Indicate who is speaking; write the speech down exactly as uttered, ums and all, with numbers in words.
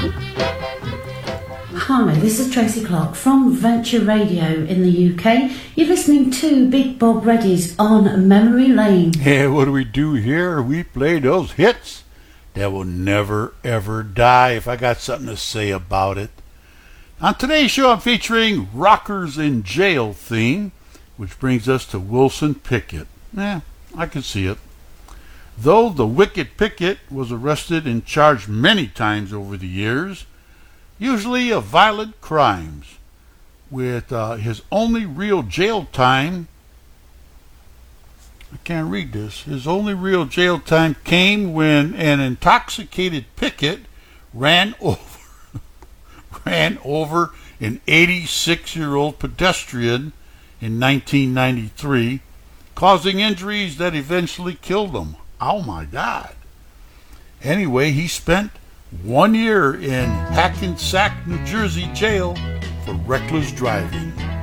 Speaker 1: Hi, this is Tracy Clark from Venture Radio in the U K. You're listening to Big Bob Reddy's On Memory Lane.
Speaker 2: Yeah, what do we do here? We play those hits that will never ever die, if I got something to say about it. On today's show, I'm featuring Rockers in Jail theme, which brings us to Wilson Pickett. Eh, I can see it. Though the Wicked Pickett was arrested and charged many times over the years, usually of violent crimes, with uh, his only real jail time, I can't read this, his only real jail time came when an intoxicated Pickett ran over, ran over an eighty-six-year-old pedestrian in nineteen ninety-three, causing injuries that eventually killed him. Oh my God. Anyway, he spent one year in Hackensack, New Jersey jail for reckless driving.